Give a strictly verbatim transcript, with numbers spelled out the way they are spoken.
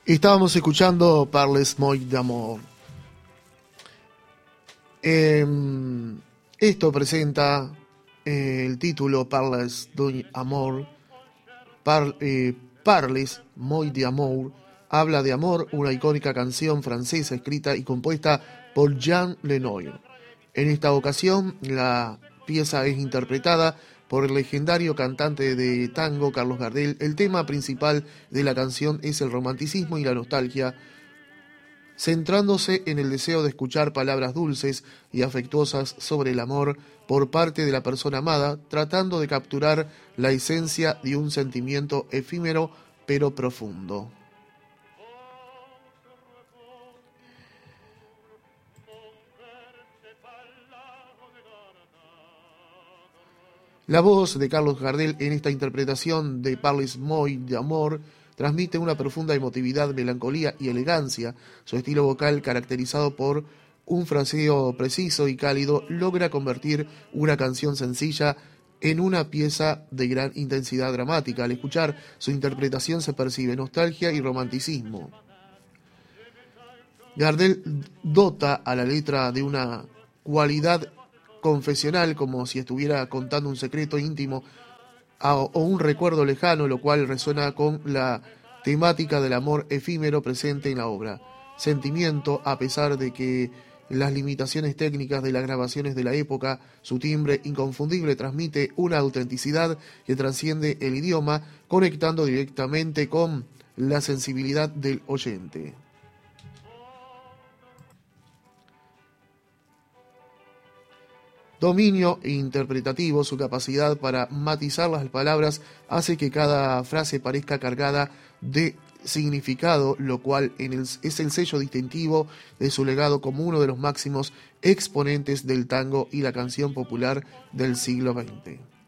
Estábamos escuchando Parles Moi d'Amour. Eh, esto presenta eh, el título Parles d'Amour. Par, eh, Parles Moi d'Amour habla de amor, una icónica canción francesa escrita y compuesta por Jean Lenoir. En esta ocasión, la pieza es interpretada por el legendario cantante de tango Carlos Gardel. El tema principal de la canción es el romanticismo y la nostalgia, centrándose en el deseo de escuchar palabras dulces y afectuosas sobre el amor por parte de la persona amada, tratando de capturar la esencia de un sentimiento efímero pero profundo. La voz de Carlos Gardel en esta interpretación de Parles Moi d'Amour transmite una profunda emotividad, melancolía y elegancia. Su estilo vocal, caracterizado por un fraseo preciso y cálido, logra convertir una canción sencilla en una pieza de gran intensidad dramática. Al escuchar su interpretación se percibe nostalgia y romanticismo. Gardel dota a la letra de una cualidad confesional, como si estuviera contando un secreto íntimo a, o un recuerdo lejano, lo cual resuena con la temática del amor efímero presente en la obra. Sentimiento, a pesar de que las limitaciones técnicas de las grabaciones de la época, su timbre inconfundible transmite una autenticidad que trasciende el idioma, conectando directamente con la sensibilidad del oyente. Dominio interpretativo, su capacidad para matizar las palabras hace que cada frase parezca cargada de significado, lo cual en el, es el sello distintivo de su legado como uno de los máximos exponentes del tango y la canción popular del siglo veinte.